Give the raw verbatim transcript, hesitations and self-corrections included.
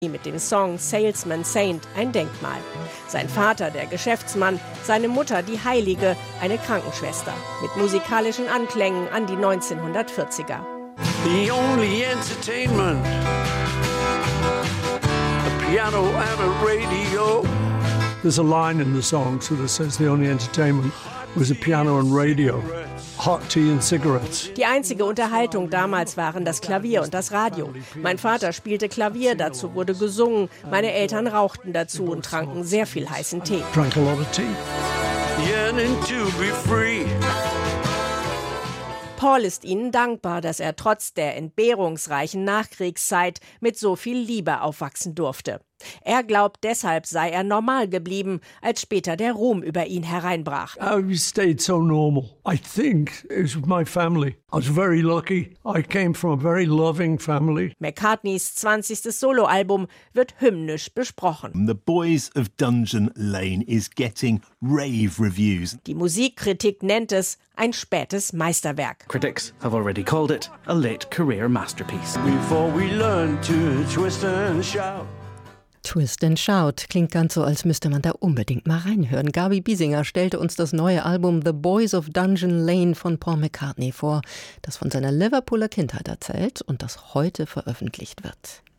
mit dem Song Salesman Saint ein Denkmal. Sein Vater, der Geschäftsmann, seine Mutter, die Heilige, eine Krankenschwester. Mit musikalischen Anklängen an die neunzehnhundertvierziger. The only entertainment, a piano and a radio. There's a line in the song so that says the only entertainment was a piano and radio. Hot tea and cigarettes. Die einzige Unterhaltung damals waren das Klavier und das Radio. Mein Vater spielte Klavier, dazu wurde gesungen. Meine Eltern rauchten dazu und tranken sehr viel heißen Tee. Drank a lot of tea. Yearning to be free. Paul ist ihnen dankbar, dass er trotz der entbehrungsreichen Nachkriegszeit mit so viel Liebe aufwachsen durfte. Er glaubt, deshalb sei er normal geblieben, als später der Ruhm über ihn hereinbrach. I stayed so normal. I think it was my family. I was very lucky. I came from a very loving family. McCartneys zwanzigstes Soloalbum wird hymnisch besprochen. The Boys of Dungeon Lane is getting rave reviews. Die Musikkritik nennt es ein spätes Meisterwerk. Critics have already called it a late career masterpiece. Before we learn to twist and shout. Twist and Shout klingt ganz so, als müsste man da unbedingt mal reinhören. Gabi Biesinger stellte uns das neue Album The Boys of Dungeon Lane von Paul McCartney vor, das von seiner Liverpooler Kindheit erzählt und das heute veröffentlicht wird.